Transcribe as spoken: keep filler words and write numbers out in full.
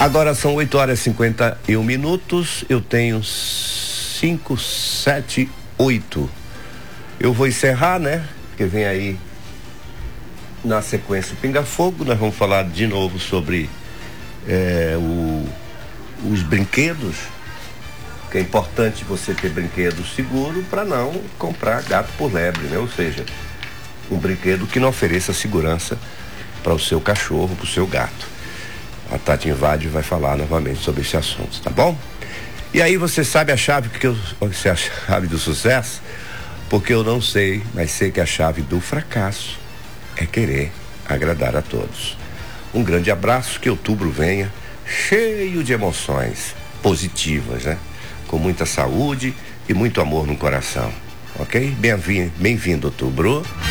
Agora são oito horas e cinquenta e um minutos. Eu tenho cinco, sete, oito. Eu vou encerrar, né? Porque vem aí na sequência o Pinga Fogo. Nós vamos falar de novo sobre é, o, os brinquedos. Que é importante você ter brinquedo seguro para não comprar gato por lebre, né? Ou seja, um brinquedo que não ofereça segurança para o seu cachorro, para o seu gato. A Tati Invade vai falar novamente sobre esse assunto, tá bom? E aí você sabe a chave, que eu, você é a chave do sucesso? Porque eu não sei, mas sei que a chave do fracasso é querer agradar a todos. Um grande abraço, que outubro venha cheio de emoções positivas, né? Com muita saúde e muito amor no coração, ok? Bem-vindo, bem-vindo outubro.